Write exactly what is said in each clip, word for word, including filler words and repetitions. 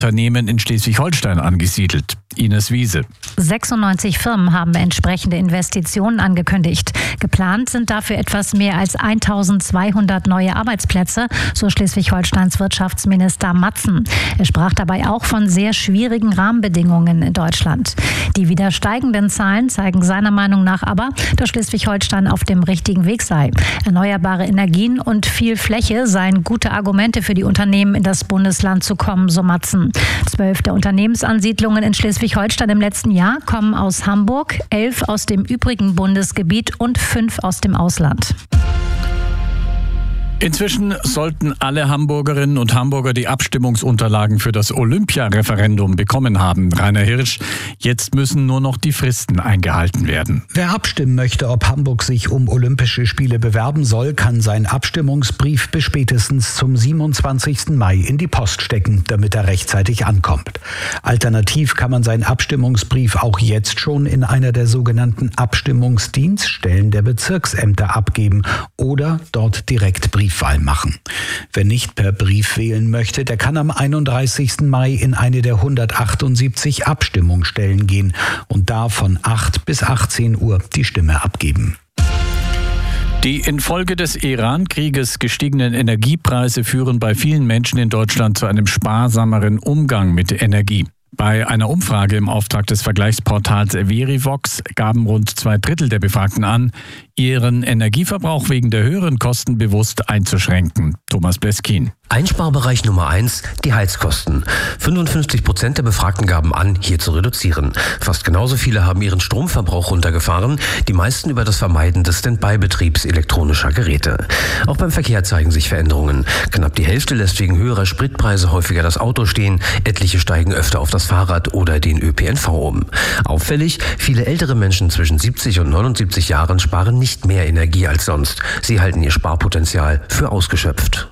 Unternehmen in Schleswig-Holstein angesiedelt. Ines Wiese. sechsundneunzig Firmen haben entsprechende Investitionen angekündigt. Geplant sind dafür etwas mehr als eintausendzweihundert neue Arbeitsplätze, so Schleswig-Holsteins Wirtschaftsminister Matzen. Er sprach dabei auch von sehr schwierigen Rahmenbedingungen in Deutschland. Die wieder steigenden Zahlen zeigen seiner Meinung nach aber, dass Schleswig-Holstein auf dem richtigen Weg sei. Erneuerbare Energien und viel Fläche seien gute Argumente für die Unternehmen, in das Bundesland zu kommen, so Matzen. Zwölf der Unternehmensansiedlungen in Schleswig-Holstein im letzten Jahr kommen aus Hamburg, elf aus dem übrigen Bundesgebiet und fünf aus dem Ausland. Inzwischen sollten alle Hamburgerinnen und Hamburger die Abstimmungsunterlagen für das Olympia-Referendum bekommen haben. Rainer Hirsch, jetzt müssen nur noch die Fristen eingehalten werden. Wer abstimmen möchte, ob Hamburg sich um Olympische Spiele bewerben soll, kann seinen Abstimmungsbrief bis spätestens zum siebenundzwanzigsten Mai in die Post stecken, damit er rechtzeitig ankommt. Alternativ kann man seinen Abstimmungsbrief auch jetzt schon in einer der sogenannten Abstimmungsdienststellen der Bezirksämter abgeben oder dort direkt Brief Briefwahl machen. Wer nicht per Brief wählen möchte, der kann am einunddreißigsten Mai in eine der hundertachtundsiebzig Abstimmungsstellen gehen und da von acht bis achtzehn Uhr die Stimme abgeben. Die infolge des Iran-Krieges gestiegenen Energiepreise führen bei vielen Menschen in Deutschland zu einem sparsameren Umgang mit Energie. Bei einer Umfrage im Auftrag des Vergleichsportals Verivox gaben rund zwei Drittel der Befragten an, ihren Energieverbrauch wegen der höheren Kosten bewusst einzuschränken. Thomas Bleskin. Einsparbereich Nummer eins, die Heizkosten. fünfundfünfzig Prozent der Befragten gaben an, hier zu reduzieren. Fast genauso viele haben ihren Stromverbrauch runtergefahren, die meisten über das Vermeiden des Standby-Betriebs elektronischer Geräte. Auch beim Verkehr zeigen sich Veränderungen. Knapp die Hälfte lässt wegen höherer Spritpreise häufiger das Auto stehen, etliche steigen öfter auf das Fahrrad oder den Ö P N V um. Auffällig, viele ältere Menschen zwischen siebzig und neunundsiebzig Jahren sparen nicht mehr Energie als sonst. Sie halten ihr Sparpotenzial für ausgeschöpft.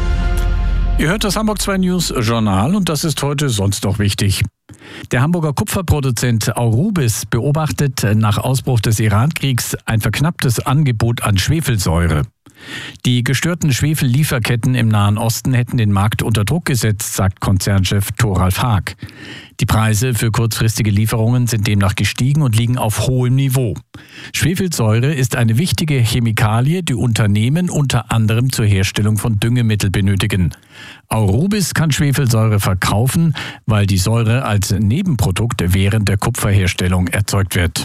Ihr hört das Hamburg zwei News Journal und das ist heute sonst noch wichtig. Der Hamburger Kupferproduzent Aurubis beobachtet nach Ausbruch des Iran-Kriegs ein verknapptes Angebot an Schwefelsäure. Die gestörten Schwefellieferketten im Nahen Osten hätten den Markt unter Druck gesetzt, sagt Konzernchef Thoralf Haag. Die Preise für kurzfristige Lieferungen sind demnach gestiegen und liegen auf hohem Niveau. Schwefelsäure ist eine wichtige Chemikalie, die Unternehmen unter anderem zur Herstellung von Düngemittel benötigen. Aurubis kann Schwefelsäure verkaufen, weil die Säure als Nebenprodukt während der Kupferherstellung erzeugt wird.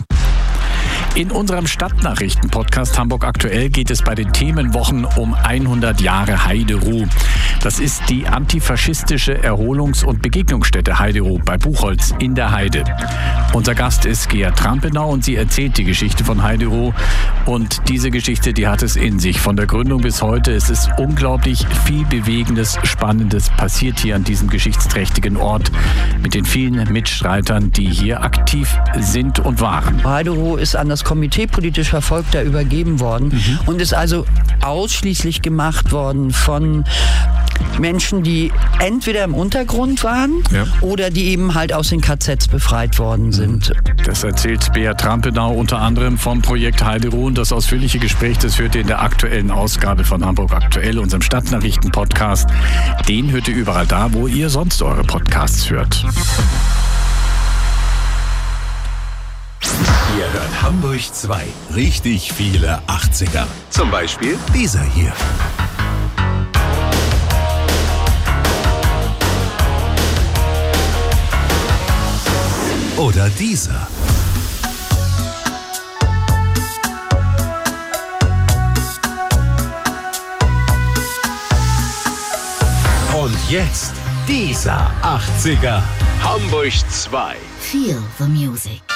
In unserem Stadtnachrichten-Podcast Hamburg aktuell geht es bei den Themenwochen um hundert Jahre Heideruh. Das ist die antifaschistische Erholungs- und Begegnungsstätte Heideruh bei Buchholz in der Heide. Unser Gast ist Gea Trampenau und sie erzählt die Geschichte von Heideruh. Und diese Geschichte, die hat es in sich. Von der Gründung bis heute. Es ist unglaublich viel Bewegendes, Spannendes passiert hier an diesem geschichtsträchtigen Ort mit den vielen Mitstreitern, die hier aktiv sind und waren. Heideruh ist an das Komitee politisch Verfolgter übergeben worden mhm. und ist also ausschließlich gemacht worden von Menschen, die entweder im Untergrund waren ja. oder die eben halt aus den K Zs befreit worden sind. Das erzählt Gea Trampenau unter anderem vom Projekt Heideruh und das ausführliche Gespräch, das hört ihr in der aktuellen Ausgabe von Hamburg aktuell, unserem Stadtnachrichten-Podcast. Den hört ihr überall da, wo ihr sonst eure Podcasts hört. Ihr hört Hamburg zwei. Richtig viele achtziger. Zum Beispiel dieser hier. Oder dieser. Und jetzt dieser achtziger. Hamburg zwei. Feel the music.